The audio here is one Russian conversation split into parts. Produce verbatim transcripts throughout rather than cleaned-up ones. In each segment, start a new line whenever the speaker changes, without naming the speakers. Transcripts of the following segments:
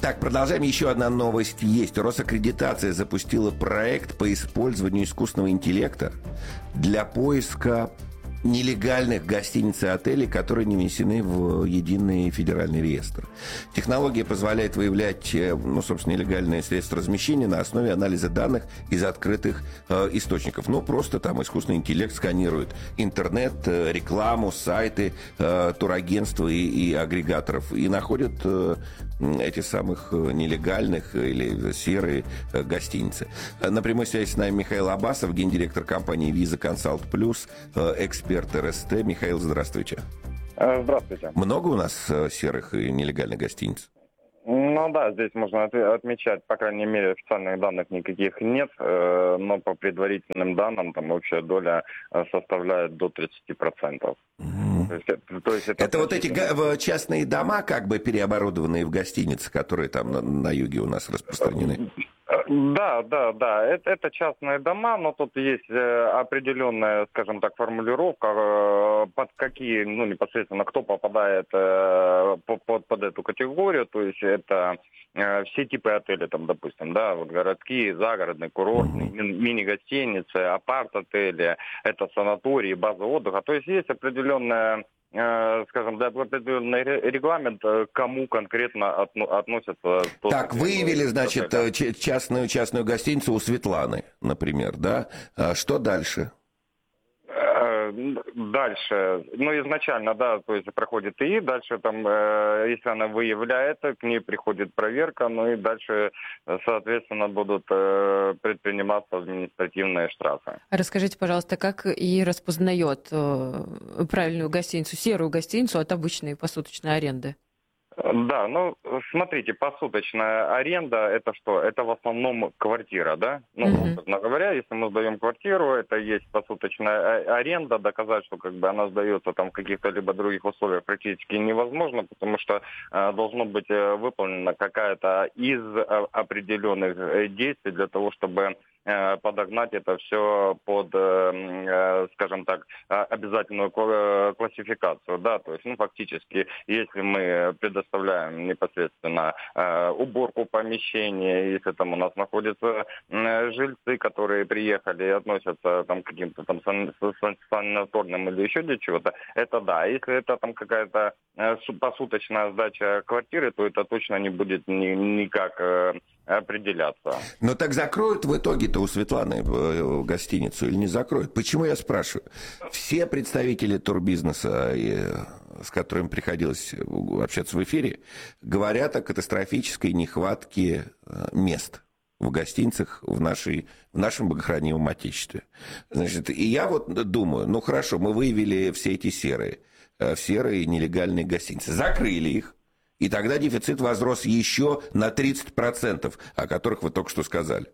Так, продолжаем. Еще одна новость есть. Росаккредитация запустила проект по использованию искусственного интеллекта для поиска нелегальных гостиниц и отелей, которые не внесены в единый федеральный реестр. Технология позволяет выявлять, ну, собственно, нелегальные средства размещения на основе анализа данных из открытых э, источников. Ну, просто там искусственный интеллект сканирует интернет, э, рекламу, сайты, э, турагентства и, и агрегаторов и находит э, этих самых нелегальных или серые э, гостиницы. На прямой связи с нами Михаил Абасов, гендиректор компании Visa Consult Plus, э, эксперт эр эс тэ. Михаил, здравствуйте.
Здравствуйте.
Много у нас серых и нелегальных гостиниц?
Ну да, здесь можно отмечать, по крайней мере, официальных данных никаких нет, но по предварительным данным там общая доля составляет до тридцати процентов.
Mm-hmm. То есть, то есть это это вот эти частные дома, как бы переоборудованные в гостиницы, которые там на, на юге у нас распространены?
Да, да, да. Это, это частные дома, но тут есть определенная, скажем так, формулировка, под какие, ну, непосредственно, кто попадает под, под эту категорию. То есть это все типы отелей, там, допустим, да, вот городские, загородные, курортные, мини-гостиницы, апарт-отели, это санатории, базы отдыха. То есть есть определенная, скажем, да, определенный регламент, кому конкретно относятся...
Так, выявили, значит, частную, частную гостиницу у Светланы, например, да? Что дальше?
Дальше, ну, изначально, да, то есть проходит ИИ, дальше там, если она выявляет, к ней приходит проверка, ну и дальше, соответственно, будут предприниматься административные штрафы.
Расскажите, пожалуйста, как ИИ распознает правильную гостиницу, серую гостиницу от обычной посуточной аренды?
Да, ну, смотрите, посуточная аренда, это что? Это в основном квартира, да? Ну, собственно говоря, если мы сдаем квартиру, это есть посуточная аренда, доказать, что как бы она сдается там в каких-то либо других условиях практически невозможно, потому что э, должно быть выполнена какая-то из определенных действий для того, чтобы э, подогнать это все под, э, скажем так, обязательную классификацию, да, то есть, ну, фактически, если мы предоставляем Предоставляем непосредственно э, уборку помещения, если там у нас находятся э, жильцы, которые приехали и относятся там, к каким-то там сан- сан- санаторным или еще для чего-то, это да. Если это там какая-то э, посуточная сдача квартиры, то это точно не будет ни, никак э, определяться.
Но так закроют в итоге-то у Светланы гостиницу или не закроют? Почему я спрашиваю? Все представители турбизнеса, с которыми приходилось общаться в эфире, говорят о катастрофической нехватке мест в гостиницах в, нашей, в нашем богохранимом Отечестве. Значит, и я вот думаю, ну хорошо, мы выявили все эти серые, серые нелегальные гостиницы, закрыли их, и тогда дефицит возрос еще на тридцать процентов, о которых вы только что сказали.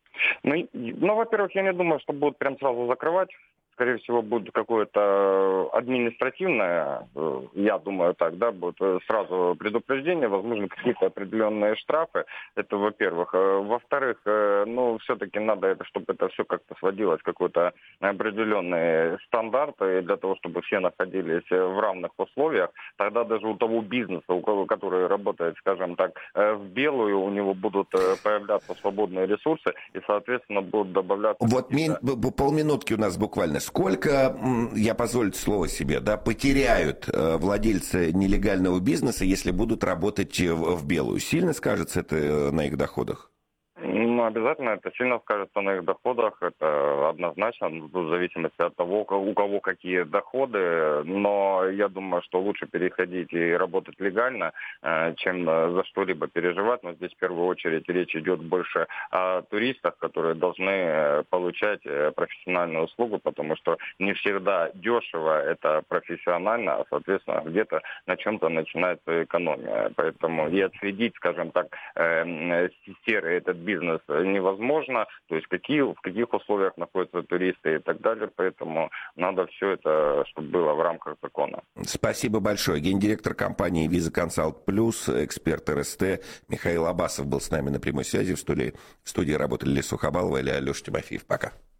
Ну, ну, во-первых, я не думаю, что будут прям сразу закрывать. Скорее всего, будет какое-то административное, я думаю так, да, будет сразу предупреждение, возможно, какие-то определенные штрафы. Это, во-первых. Во-вторых, ну, все-таки надо, это, чтобы это все как-то сводилось, какой-то определенный стандарт, и для того, чтобы все находились в равных условиях. Тогда даже у того бизнеса, у кого, который работает, скажем так, в белую, у него будут появляться свободные ресурсы, и, соответственно, будут добавляться...
Вот мин, полминутки у нас буквально. Сколько, я позволю слово себе, да, потеряют владельцы нелегального бизнеса, если будут работать в, в белую? Сильно скажется это на их доходах?
Ну, обязательно это сильно скажется на их доходах, это однозначно, в зависимости от того, у кого какие доходы, но я думаю, что лучше переходить и работать легально, чем за что-либо переживать, но здесь в первую очередь речь идет больше о туристах, которые должны получать профессиональную услугу, потому что не всегда дешево это профессионально, а, соответственно, где-то на чем-то начинается экономия, поэтому и отследить, скажем так, серый этот бизнес невозможно, то есть какие, в каких условиях находятся туристы и так далее, поэтому надо все это, чтобы было в рамках закона.
Спасибо большое. Гендиректор компании Visa Consult Plus, эксперт эр эс тэ Михаил Абасов был с нами на прямой связи. В студии, в студии работали Лиза Сухобалова и Алеша Тимофеев. Пока.